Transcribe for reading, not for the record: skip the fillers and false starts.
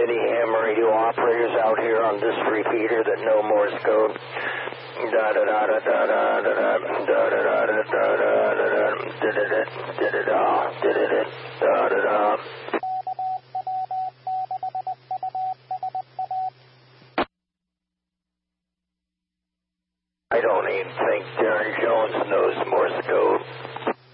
any ham radio operators out here on this repeater that know Morse code? Da da da da da da da da da da da da da da. I don't even think Darren Jones knows Morse code.